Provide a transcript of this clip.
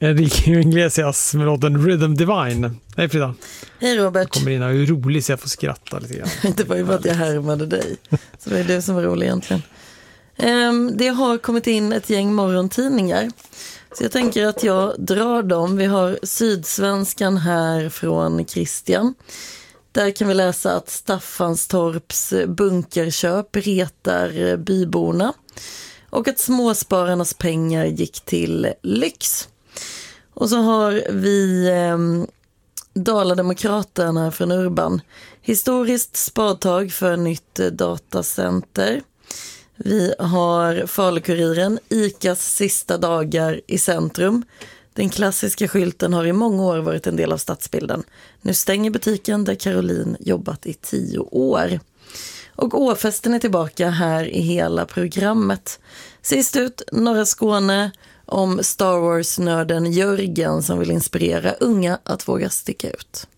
Enrique Iglesias med låten Rhythm Divine. Hej Frida. Hej Robert. Kommer in och är rolig så jag får skratta lite grann. Det var ju bara att jag härmade dig. Så det är det som var roligt egentligen. Det har kommit in ett gäng morgontidningar. Så jag tänker att jag drar dem. Vi har Sydsvenskan här från Christian. Där kan vi läsa att Staffanstorps bunkerköp retar byborna. Och att småspararnas pengar gick till lyx. Och så har vi Dalademokraterna från Urban. Historiskt spadtag för nytt datacenter. Vi har Falukuriren, ICAs sista dagar i centrum. Den klassiska skylten har i många år varit en del av stadsbilden. Nu stänger butiken där Caroline jobbat i 10 år. Och Åfesten är tillbaka här i hela programmet. Sist ut, norra Skåne, om Star Wars-nörden Jörgen som vill inspirera unga att våga sticka ut.